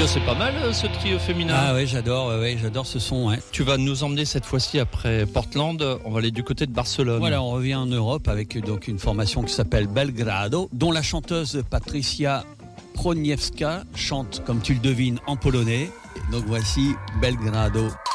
trio, c'est pas mal ce trio féminin. Ah ouais, j'adore ce son. Ouais. Tu vas nous emmener cette fois-ci après Portland, on va aller du côté de Barcelone. Voilà, on revient en Europe avec donc une formation qui s'appelle Belgrado, dont la chanteuse Patricia Proniewska chante, comme tu le devines, en polonais. Et donc voici Belgrado.